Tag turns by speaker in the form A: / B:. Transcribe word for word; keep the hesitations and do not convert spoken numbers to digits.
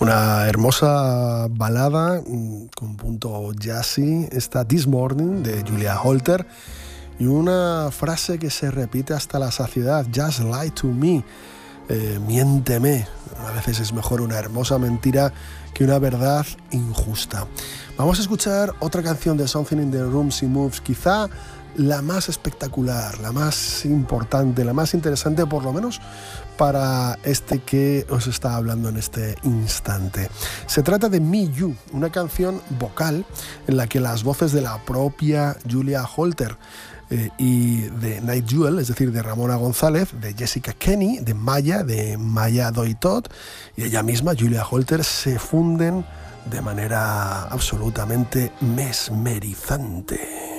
A: Una hermosa balada con punto jazzy, esta This Morning de Julia Holter, y una frase que se repite hasta la saciedad: Just lie to me, eh, miénteme. A veces es mejor una hermosa mentira que una verdad injusta. Vamos a escuchar otra canción de Something in the Room She Moves, quizá la más espectacular, la más importante, la más interesante, por lo menos para este que os está hablando en este instante. Se trata de Me You, una canción vocal en la que las voces de la propia Julia Holter eh, y de Night Jewel, es decir, de Ramona González, de Jessica Kenny, de Maya, de Maya Doitot, y ella misma, Julia Holter, se funden de manera absolutamente mesmerizante.